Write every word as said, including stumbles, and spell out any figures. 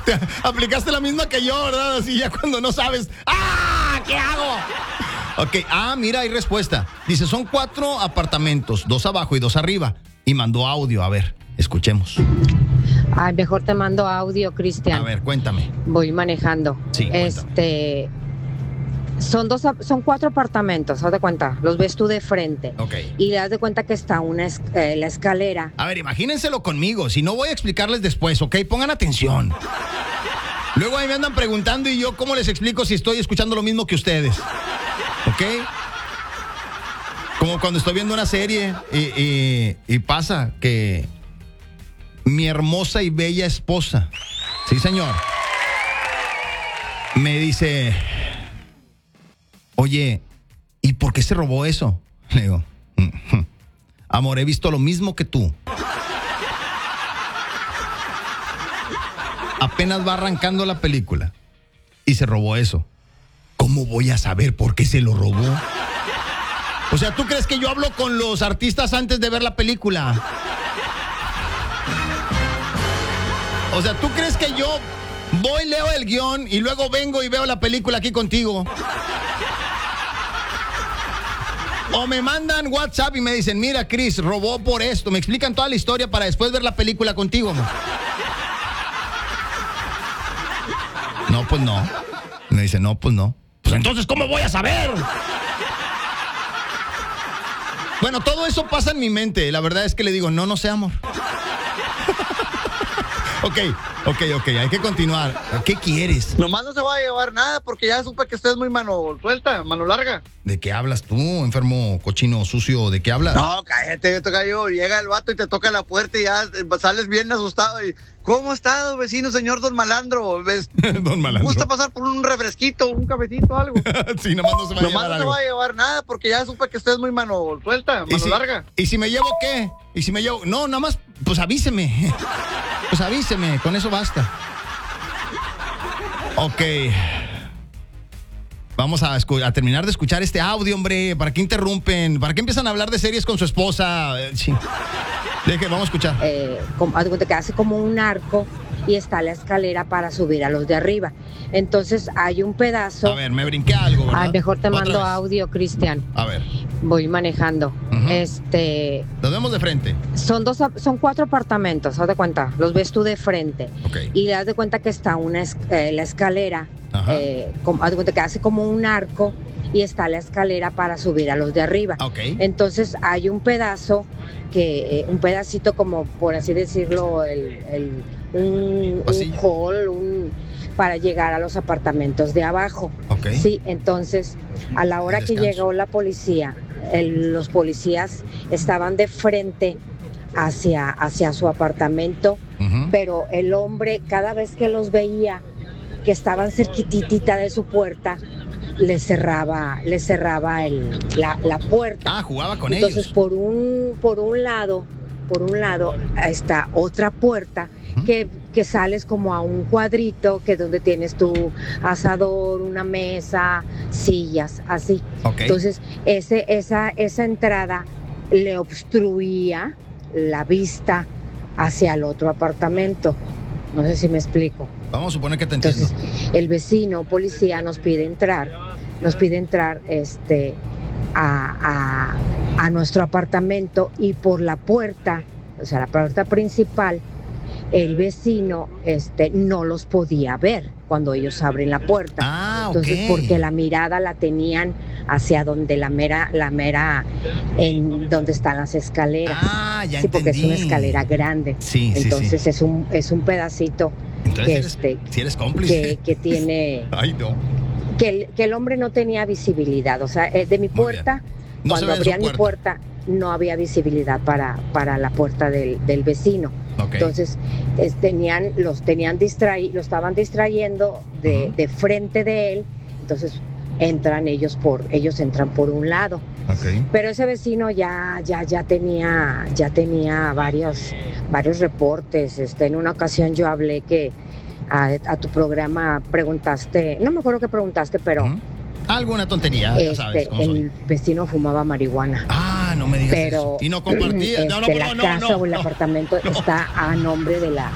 Te aplicaste la misma que yo, ¿verdad? Así ya cuando no sabes. ¡Ah! ¿Qué hago? Ok, ah, mira, hay respuesta. Dice, son cuatro apartamentos, dos abajo y dos arriba. Y mandó audio, a ver, escuchemos. Ay, mejor te mando audio, Cristian. A ver, cuéntame. Voy manejando. Sí, cuéntame. Este, son dos, ap- son cuatro apartamentos, haz de cuenta, los ves tú de frente. Ok. Y le das de cuenta que está una es- eh, la escalera. A ver, imagínenselo conmigo, si no voy a explicarles después, ¿ok? Pongan atención. Luego ahí me andan preguntando y yo, ¿cómo les explico si estoy escuchando lo mismo que ustedes? ¿Ok? Como cuando estoy viendo una serie y, y- y pasa que mi hermosa y bella esposa, sí señor, me dice, oye, ¿y por qué se robó eso? Le digo, amor, he visto lo mismo que tú. Apenas va arrancando la película y se robó eso. ¿Cómo voy a saber por qué se lo robó? O sea, ¿tú crees que yo hablo con los artistas antes de ver la película? O sea, ¿tú crees que yo voy, leo el guión y luego vengo y veo la película aquí contigo? O me mandan WhatsApp y me dicen, mira, Chris, robó por esto. Me explican toda la historia para después ver la película contigo, amor. No, pues no. Me dice, no, pues no. Pues entonces, ¿cómo voy a saber? Bueno, todo eso pasa en mi mente. La verdad es que le digo, no, no sé, amor. Ok, ok, ok, hay que continuar. ¿Qué quieres? Nomás no se va a llevar nada porque ya supe que usted es muy mano suelta, mano larga. ¿De qué hablas tú, enfermo, cochino, sucio? ¿De qué hablas? No, cállate, toca yo. Llega el vato y te toca la puerta y ya eh, sales bien asustado. Y, ¿cómo está, vecino, señor Don Malandro? ¿Ves? Don Malandro. ¿Gusta pasar por un refresquito, un cafecito, algo? Sí, nomás no se va a Nomás llevar no se algo. va a llevar nada porque ya supe que usted es muy mano suelta, ¿Y mano si, larga. ¿Y si me llevo qué? ¿Y si me llevo? No, nada más, pues avíseme. Pues avíseme, con eso basta. Ok. Vamos a, escu- a terminar de escuchar este audio, hombre. ¿Para qué interrumpen? ¿Para qué empiezan a hablar de series con su esposa? Eh, sí. Deje, vamos a escuchar. Eh, como, haz de cuenta que hace como un arco y está la escalera para subir a los de arriba. Entonces hay un pedazo. A ver, me brinqué algo, ¿verdad? Ay, mejor te Otra mando vez. audio, Cristian. A ver, Voy manejando. Ujú. Este, nos vemos de frente. son dos, ap- son cuatro apartamentos, haz de cuenta, los ves tú de frente. Ok. Y le das de cuenta que está una es- eh, la escalera, Ajá. eh, como- haz de cuenta que hace como un arco y está la escalera para subir a los de arriba. Ok. Entonces hay un pedazo que, eh, un pedacito como por así decirlo, el, el- un, Pasillo. un hall, un, para llegar a los apartamentos de abajo. Ok. Sí, entonces a la hora El que descanso. llegó la policía, el- los policías estaban de frente hacia, hacia su apartamento, Ujú. pero el hombre cada vez que los veía que estaban cerquitita de su puerta, le cerraba, le cerraba el, la, la puerta. Ah, jugaba con Entonces ellos. por un, por un lado, por un lado está otra puerta Ujú. que, que sales como a un cuadrito que es donde tienes tu asador, una mesa, sillas, así. Ok. Entonces ese, esa, esa entrada le obstruía la vista hacia el otro apartamento. No sé si me explico. Vamos a suponer que te entiendo. Entonces, el vecino policía nos pide entrar, nos pide entrar este, a, a- a nuestro apartamento y por la puerta, o sea, la puerta principal, el vecino este, no los podía ver cuando ellos abren la puerta. Ah, ok. Entonces, porque la mirada la tenían hacia donde la mera, la mera, en donde están las escaleras. Ah, ya Sí, porque es una entendí. escalera grande. Sí, sí, Entonces sí. es un, es un pedacito Entonces, que, si eres, este, si eres cómplice. que, que tiene, Ay, no. que el, que el hombre no tenía visibilidad. O sea, eh, de mi Muy puerta, No se cuando ve de su abrían mi puerta. puerta, no había visibilidad para, para la puerta del, del vecino. Ok. Entonces, es- tenían, los tenían distraí, lo estaban distrayendo de, Ujú. de frente de él. Entonces entran ellos por, ellos entran por un lado. Ok. Pero ese vecino ya, ya, ya tenía, ya tenía varios, varios reportes. Este, en una ocasión yo hablé que a, a tu programa preguntaste, no me acuerdo qué preguntaste, pero Ujú. Alguna tontería, ya sabes este, cómo soy. el vecino fumaba marihuana. Ah, no me digas Pero eso. Y no compartía. este, No, no, la no, no, casa no, o el no. apartamento no. está a nombre de la